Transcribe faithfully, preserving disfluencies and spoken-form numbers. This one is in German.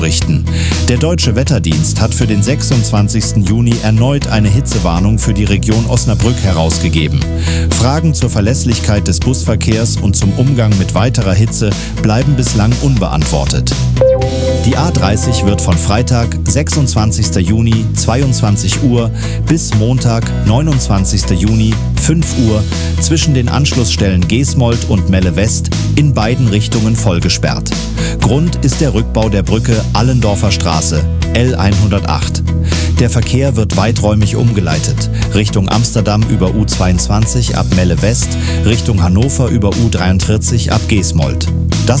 richten. Der Deutsche Wetterdienst hat für den sechsundzwanzigsten Juni erneut eine Hitzewarnung für die Region Osnabrück herausgegeben. Fragen zur Verlässlichkeit des Busverkehrs und zum Umgang mit weiterer Hitze bleiben bislang unbeantwortet. Die A dreißig wird von Freitag, sechsundzwanzigsten Juni, zweiundzwanzig Uhr bis Montag, neunundzwanzigsten Juni, fünf Uhr zwischen den Anschlussstellen Geesmold und Melle West in beiden Richtungen vollgesperrt. Grund ist der Rückbau der Brücke Allendorfer Straße, L hundertacht. Der Verkehr wird weiträumig umgeleitet. Richtung Amsterdam über U zweiundzwanzig ab Melle West, Richtung Hannover über U dreiundvierzig ab Geesmold. Das